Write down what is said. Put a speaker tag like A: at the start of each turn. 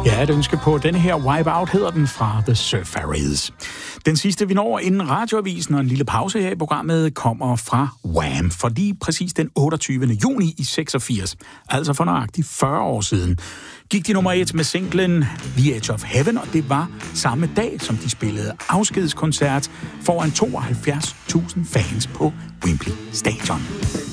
A: Ja, et ønske på denne her Wipeout hedder den fra The Surfaris. Den sidste, vi når inden radioavisen og en lille pause her i programmet, kommer fra Wham! For lige præcis den 28. juni i 86, altså for nøjagtigt 40 år siden, gik de nummer 1 med singlen The Edge of Heaven, og det var samme dag, som de spillede afskedskoncert foran 72.000 fans på Wembley Stadion.